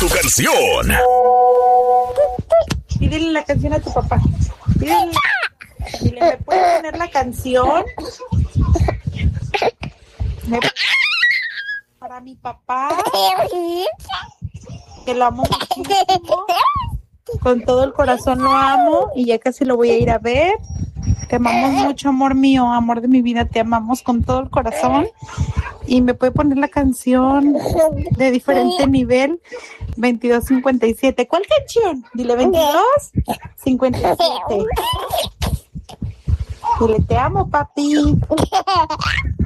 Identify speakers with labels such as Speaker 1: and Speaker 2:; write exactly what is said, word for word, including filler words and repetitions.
Speaker 1: tu canción.
Speaker 2: Pídele la canción a tu papá. Pídele. Dile, ¿me puedes poner la canción? ¿Me... Para mi papá, que lo amo muchísimo. Con todo el corazón lo amo y ya casi lo voy a ir a ver. Te amamos mucho, amor mío, amor de mi vida, te amamos con todo el corazón. Y me puede poner la canción de diferente nivel, veintidós cincuenta y siete. ¿Cuál canción? Dile veintidós cincuenta y siete. Dile, te amo, papi.